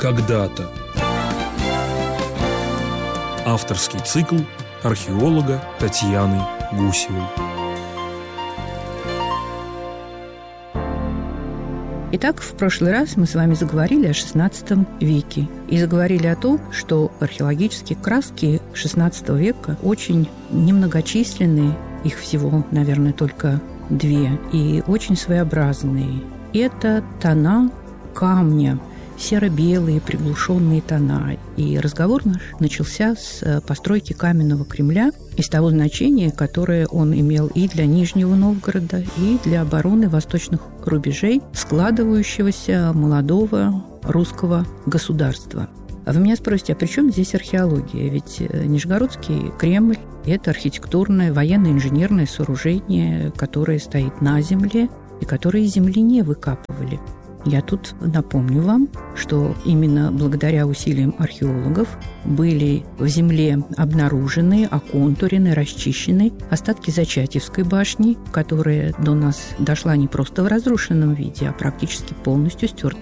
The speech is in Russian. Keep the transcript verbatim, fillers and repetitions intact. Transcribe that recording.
Когда-то. Авторский цикл археолога Татьяны Гусевой. Итак, в прошлый раз мы с вами заговорили о шестнадцатом веке и заговорили о том, что археологические краски шестнадцатого века очень немногочисленные, их всего, наверное, только две, и очень своеобразные. Это тона камня, серо-белые приглушенные тона. И разговор наш начался с постройки каменного Кремля и с того значения, которое он имел и для Нижнего Новгорода, и для обороны восточных рубежей складывающегося молодого русского государства. А вы меня спросите, а при чем здесь археология? Ведь Нижегородский Кремль – это архитектурное, военно-инженерное сооружение, которое стоит на земле и которое из земли не выкапывали. Я тут напомню вам, что именно благодаря усилиям археологов были в земле обнаружены, оконтурены, расчищены остатки Зачатьевской башни, которая до нас дошла не просто в разрушенном виде, а практически полностью стерта